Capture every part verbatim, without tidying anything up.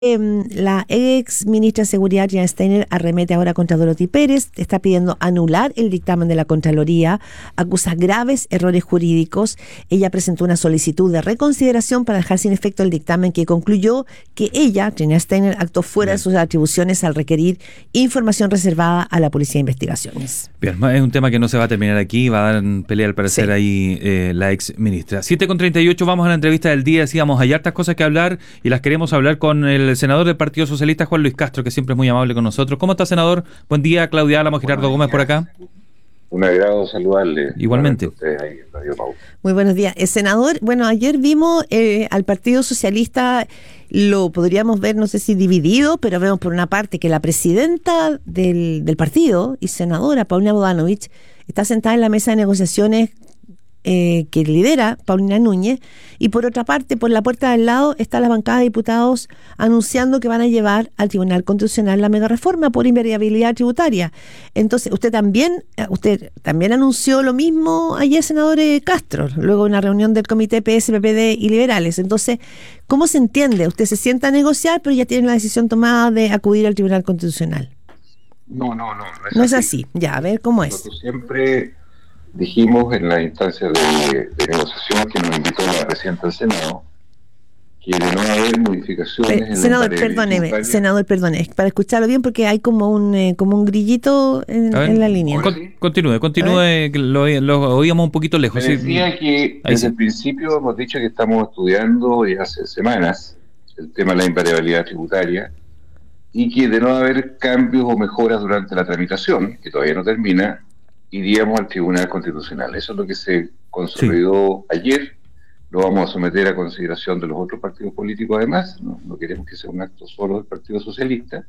Eh, la ex ministra de Seguridad, Janet Steiner, arremete ahora contra Dorothy Pérez, está pidiendo anular el dictamen de la Contraloría, acusa graves errores jurídicos. Ella presentó una solicitud de reconsideración para dejar sin efecto el dictamen que concluyó que ella, Janet Steiner, actuó fuera Bien. de sus atribuciones al requerir información reservada a la Policía de Investigaciones. Bien, es un tema que no se va a terminar aquí, va a dar pelea al parecer sí. ahí eh, la ex ministra. siete con treinta y ocho, vamos a la entrevista del día. Decíamos, hay hartas cosas que hablar y las queremos hablar con el senador del Partido Socialista, Juan Luis Castro, que siempre es muy amable con nosotros. ¿Cómo está, senador? Buen día, Claudia Álamo, Gerardo Gómez por acá. Un agrado saludarle. Igualmente. Ahí, Radio Pau. Muy buenos días. Eh, senador, bueno, ayer vimos eh, al Partido Socialista, lo podríamos ver, no sé si dividido, pero vemos por una parte que la presidenta del, del partido y senadora, Paulina Bodanovich, está sentada en la mesa de negociaciones Eh, que lidera Paulina Núñez, y por otra parte, por la puerta del lado está la bancada de diputados anunciando que van a llevar al Tribunal Constitucional la mega reforma por invariabilidad tributaria. Entonces, usted también usted también anunció lo mismo ayer, senador Castro, luego de una reunión del Comité P S, P P D y Liberales. Entonces, ¿cómo se entiende? Usted se sienta a negociar, pero ya tiene la decisión tomada de acudir al Tribunal Constitucional. No, no, no. No es, no así. es así. Ya, a ver cómo es. Nosotros siempre dijimos en la instancia de, de negociación que nos invitó la presidenta del Senado que de no haber modificaciones Pero, en senador, la perdóneme, senador, perdone, para escucharlo bien porque hay como un eh, como un grillito en, ver, en la línea. Con, continúe, continúe, lo, lo oíamos un poquito lejos. Me decía sí. que desde sí. el principio hemos dicho que estamos estudiando y hace semanas el tema de la invariabilidad tributaria y que de no haber cambios o mejoras durante la tramitación, que todavía no termina, iríamos al Tribunal Constitucional. Eso es lo que se consolidó sí. ayer. Lo vamos a someter a consideración de los otros partidos políticos además. No, no queremos que sea un acto solo del Partido Socialista.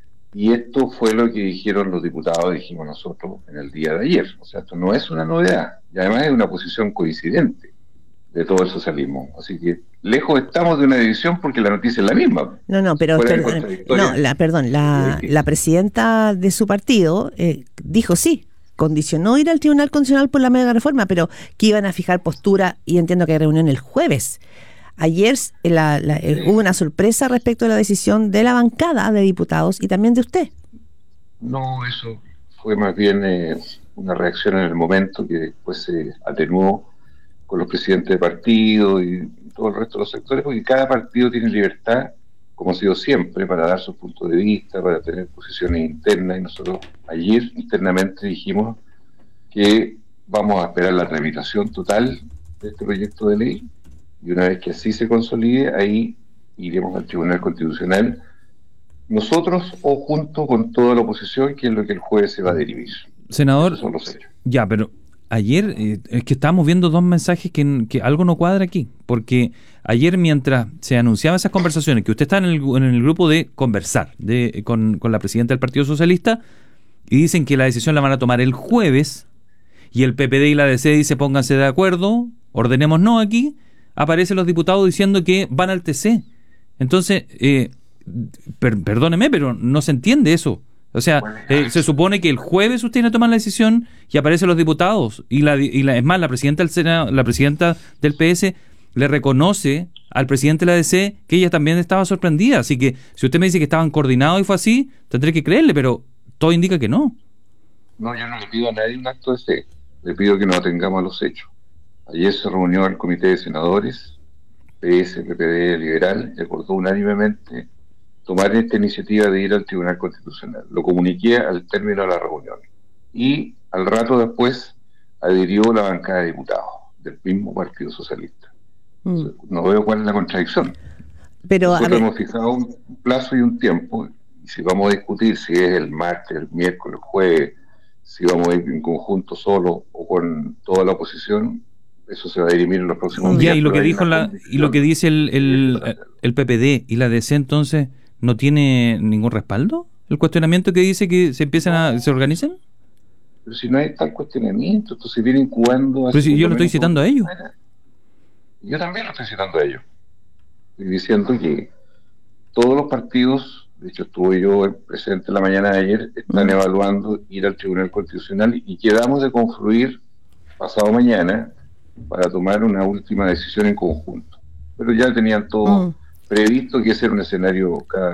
Y esto fue lo que dijeron los diputados, dijimos nosotros en el día de ayer. O sea, esto no es una novedad. Y además es una posición coincidente de todo el socialismo. Así que lejos estamos de una división porque la noticia es la misma. No, no, pero perdón, no, la, perdón, la, la presidenta de su partido eh, dijo sí. Condicionó ir al Tribunal Constitucional por la mega reforma, pero que iban a fijar postura, y entiendo que hay reunión el jueves. Ayer la, la, eh, hubo una sorpresa respecto a la decisión de la bancada de diputados y también de usted. No, eso fue más bien eh, una reacción en el momento que después se atenuó con los presidentes de partido y todo el resto de los sectores, porque cada partido tiene libertad, como ha sido siempre, para dar su punto de vista, para tener posiciones internas, y nosotros ayer internamente dijimos que vamos a esperar la tramitación total de este proyecto de ley, y una vez que así se consolide, ahí iremos al Tribunal Constitucional, nosotros o junto con toda la oposición, que es lo que el jueves se va a dirimir. Senador, son los hechos. Ya, pero ayer eh, es que estábamos viendo dos mensajes que, que algo no cuadra aquí, porque ayer mientras se anunciaban esas conversaciones, que usted está en el, en el grupo de conversar de, con, con la presidenta del Partido Socialista, y dicen que la decisión la van a tomar el jueves, y el P P D y la D C dice pónganse de acuerdo, ordenemos no aquí, aparecen los diputados diciendo que van al T C. Entonces, eh, per, perdóneme, pero no se entiende eso. O sea, eh, se supone que el jueves usted no toma la decisión y aparecen los diputados. Y la, y la es más, la presidenta del Senado, la presidenta del P S le reconoce al presidente de la D C que ella también estaba sorprendida. Así que si usted me dice que estaban coordinados y fue así, tendré que creerle, pero todo indica que no. No, yo no le pido a nadie un acto de fe. Le pido que no atengamos a los hechos. Ayer se reunió el Comité de Senadores, P S, P P D, Liberal, y acordó unánimemente tomar esta iniciativa de ir al Tribunal Constitucional. Lo comuniqué al término de la reunión. Y al rato después adhirió la bancada de diputados del mismo Partido Socialista. Mm. O sea, no veo cuál es la contradicción. Pero, nosotros hemos fijado un plazo y un tiempo, y si vamos a discutir si es el martes, el miércoles, el jueves, si vamos a ir en conjunto solo o con toda la oposición, eso se va a dirimir en los próximos ya, días. Y lo que dijo la, y lo que dice el, el, el P P D y la D C, entonces, ¿no tiene ningún respaldo? ¿El cuestionamiento que dice que se empiezan a se organizan? Pero si no hay tal cuestionamiento, entonces vienen incubando... Pero si yo lo estoy citando a ellos. Yo también lo estoy citando a ellos. Estoy diciendo que todos los partidos, de hecho estuve yo presente la mañana de ayer, están mm. evaluando ir al Tribunal Constitucional y quedamos de confluir pasado mañana para tomar una última decisión en conjunto. Pero ya tenían todo... Mm. previsto que ese era un escenario cada